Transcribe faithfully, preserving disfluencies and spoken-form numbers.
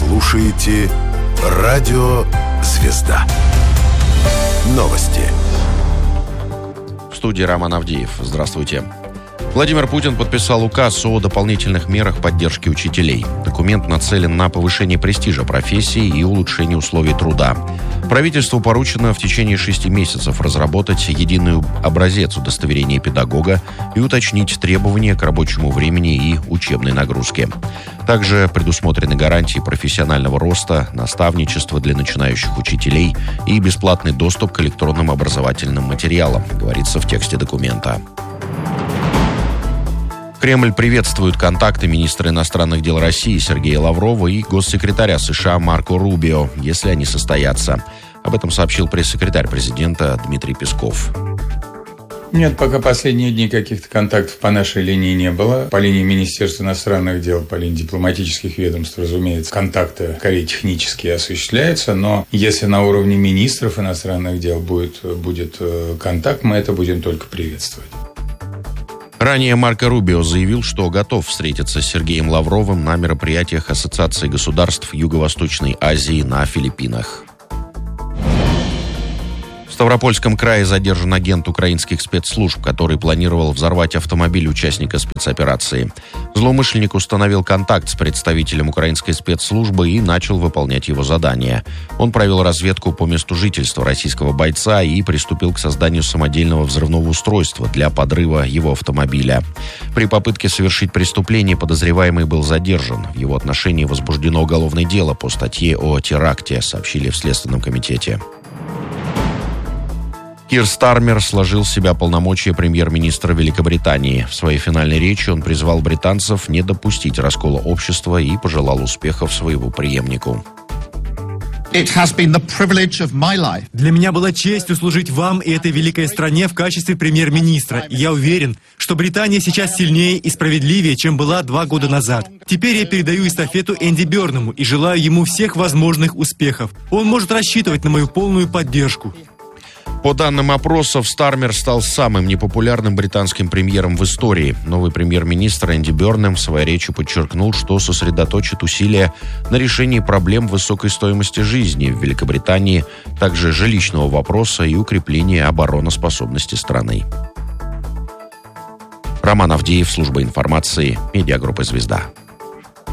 слушаете Радио «Звезда». Новости. В студии Роман Авдеев. Здравствуйте. Владимир Путин подписал указ о дополнительных мерах поддержки учителей. Документ нацелен на повышение престижа профессии и улучшение условий труда. Правительству поручено в течение шести месяцев разработать единый образец удостоверения педагога и уточнить требования к рабочему времени и учебной нагрузке. Также предусмотрены гарантии профессионального роста, наставничество для начинающих учителей и бесплатный доступ к электронным образовательным материалам, говорится в тексте документа. Кремль приветствует контакты министра иностранных дел России Сергея Лаврова и госсекретаря США Марко Рубио, если они состоятся. Об этом сообщил пресс-секретарь президента Дмитрий Песков. Нет, пока последние дни каких-то контактов по нашей линии не было. По линии Министерства иностранных дел, по линии дипломатических ведомств, разумеется, контакты скорее технические осуществляются. Но если на уровне министров иностранных дел будет, будет контакт, мы это будем только приветствовать. Ранее Марко Рубио заявил, что готов встретиться с Сергеем Лавровым на мероприятиях Ассоциации государств Юго-Восточной Азии на Филиппинах. В Ставропольском крае задержан агент украинских спецслужб, который планировал взорвать автомобиль участника спецоперации. Злоумышленник установил контакт с представителем украинской спецслужбы и начал выполнять его задания. Он провел разведку по месту жительства российского бойца и приступил к созданию самодельного взрывного устройства для подрыва его автомобиля. При попытке совершить преступление подозреваемый был задержан. В его отношении возбуждено уголовное дело по статье о теракте, сообщили в Следственном комитете. Кир Стармер сложил с себя полномочия премьер-министра Великобритании. В своей финальной речи он призвал британцев не допустить раскола общества и пожелал успехов своему преемнику. Для меня была честью служить вам и этой великой стране в качестве премьер-министра. И я уверен, что Британия сейчас сильнее и справедливее, чем была два года назад. Теперь я передаю эстафету Энди Бёрному и желаю ему всех возможных успехов. Он может рассчитывать на мою полную поддержку. По данным опросов, Стармер стал самым непопулярным британским премьером в истории. Новый премьер-министр Энди Бёрнем в своей речи подчеркнул, что сосредоточит усилия на решении проблем высокой стоимости жизни в Великобритании, также жилищного вопроса и укрепления обороноспособности страны. Роман Авдеев, служба информации, медиагруппа «Звезда».